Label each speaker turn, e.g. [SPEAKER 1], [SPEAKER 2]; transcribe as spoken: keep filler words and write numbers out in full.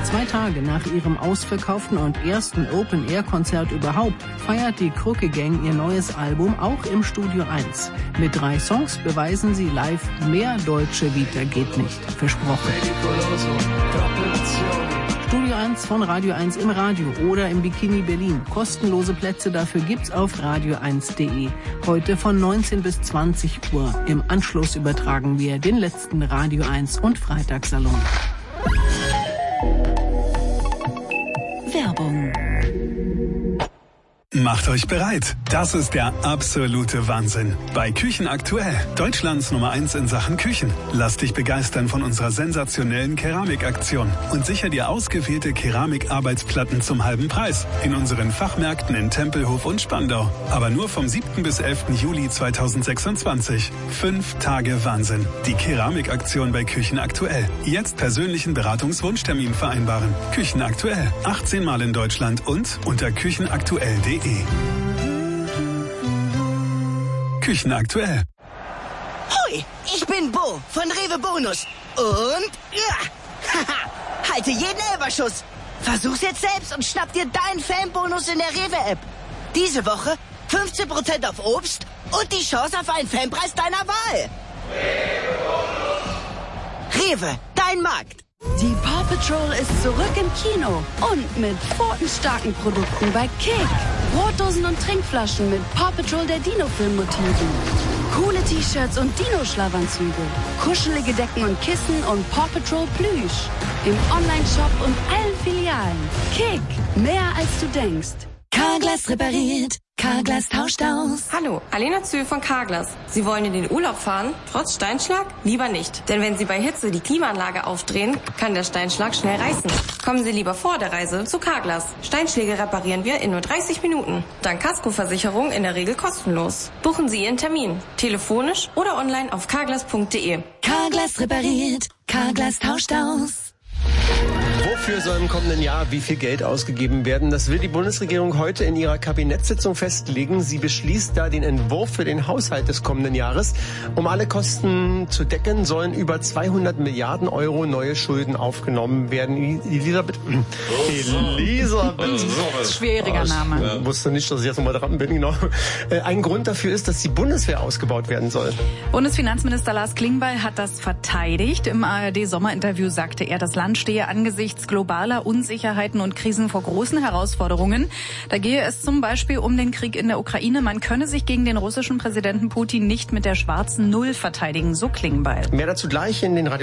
[SPEAKER 1] Zwei Tage nach ihrem ausverkauften und ersten Open-Air-Konzert überhaupt feiert die Krucke Gang ihr neues Album auch im Studio eins. Mit drei Songs beweisen sie live, mehr deutsche Vita geht nicht. Versprochen. Studio eins von Radio eins im Radio oder im Bikini Berlin. Kostenlose Plätze dafür gibt's auf radio eins punkt de. Heute von neunzehn bis zwanzig Uhr. Im Anschluss übertragen wir den letzten Radio eins und Freitagssalon.
[SPEAKER 2] Werbung.
[SPEAKER 3] Macht euch bereit. Das ist der absolute Wahnsinn. Bei Küchen aktuell. Deutschlands Nummer eins in Sachen Küchen. Lass dich begeistern von unserer sensationellen Keramikaktion und sicher dir ausgewählte Keramikarbeitsplatten zum halben Preis. In unseren Fachmärkten in Tempelhof und Spandau. Aber nur vom siebten bis elften Juli zweitausendsechsundzwanzig. Fünf Tage Wahnsinn. Die Keramikaktion bei Küchen aktuell. Jetzt persönlichen Beratungswunschtermin vereinbaren. Küchen aktuell. achtzehn Mal in Deutschland und unter küchenaktuell punkt de. Küchen aktuell.
[SPEAKER 4] Hui, ich bin Bo von Rewe Bonus. Und ja, haha, halte jeden Elberschuss. Versuch's jetzt selbst und schnapp dir deinen Fanbonus in der Rewe-App. Diese Woche fünfzehn Prozent auf Obst und die Chance auf einen Fanpreis deiner Wahl. Rewe, dein Markt.
[SPEAKER 2] Die Paw Patrol ist zurück im Kino und mit pfotenstarken Produkten bei Kick. Brotdosen und Trinkflaschen mit Paw Patrol der Dino-Film-Motiven. Coole T-Shirts und Dino-Schlafanzüge. Kuschelige Decken und Kissen und Paw Patrol Plüsch. Im Online-Shop und allen Filialen. Kick, mehr als du denkst.
[SPEAKER 5] Carglass repariert, Carglass tauscht aus.
[SPEAKER 6] Hallo, Alena Zühl von Carglass. Sie wollen in den Urlaub fahren, trotz Steinschlag? Lieber nicht. Denn wenn Sie bei Hitze die Klimaanlage aufdrehen, kann der Steinschlag schnell reißen. Kommen Sie lieber vor der Reise zu Carglass. Steinschläge reparieren wir in nur dreißig Minuten. Dank Kaskoversicherung in der Regel kostenlos. Buchen Sie Ihren Termin. Telefonisch oder online auf carglass punkt de.
[SPEAKER 5] Carglass repariert, Carglass tauscht aus.
[SPEAKER 7] Wofür soll im kommenden Jahr wie viel Geld ausgegeben werden? Das will die Bundesregierung heute in ihrer Kabinettssitzung festlegen. Sie beschließt da den Entwurf für den Haushalt des kommenden Jahres. Um alle Kosten zu decken, sollen über zweihundert Milliarden Euro neue Schulden aufgenommen werden. Elisabeth. Elisabeth.
[SPEAKER 8] Schwieriger Name.
[SPEAKER 7] Ich wusste nicht, dass ich jetzt nochmal dran bin. Genau. Ein Grund dafür ist, dass die Bundeswehr ausgebaut werden soll.
[SPEAKER 8] Bundesfinanzminister Lars Klingbeil hat das verteidigt. Im A R D-Sommerinterview sagte er, das Land stehe angesichts globaler Unsicherheiten und Krisen vor großen Herausforderungen. Da gehe es zum Beispiel um den Krieg in der Ukraine. Man könne sich gegen den russischen Präsidenten Putin nicht mit der schwarzen Null verteidigen, so Klingbeil.
[SPEAKER 7] Mehr dazu gleich in den Radio